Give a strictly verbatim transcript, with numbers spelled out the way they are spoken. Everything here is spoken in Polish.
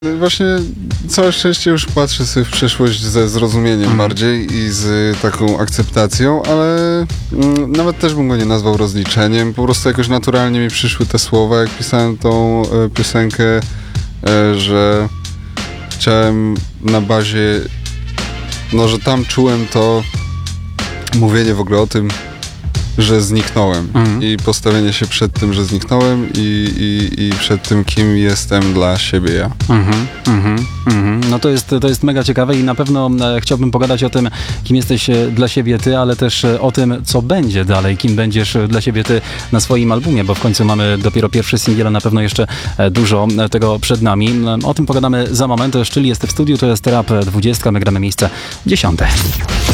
Właśnie całe szczęście już patrzę sobie w przyszłość ze zrozumieniem mm. bardziej i z taką akceptacją, ale mm, nawet też bym go nie nazwał rozliczeniem. Po prostu jakoś naturalnie mi przyszły te słowa, jak pisałem tą e, piosenkę, e, że chciałem na bazie, no że tam czułem to mówienie w ogóle o tym, że zniknąłem mhm. i postawienie się przed tym, że zniknąłem i, i, i przed tym, kim jestem dla siebie ja. Mhm, mhm, mhm. No to jest, to jest mega ciekawe i na pewno e, chciałbym pogadać o tym, kim jesteś dla siebie ty, ale też o tym, co będzie dalej, kim będziesz dla siebie ty na swoim albumie, bo w końcu mamy dopiero pierwszy singiel, a na pewno jeszcze dużo tego przed nami. O tym pogadamy za moment. Szczyl jest w studiu, to jest Rap dwadzieścia, my gramy miejsce dziesiąte.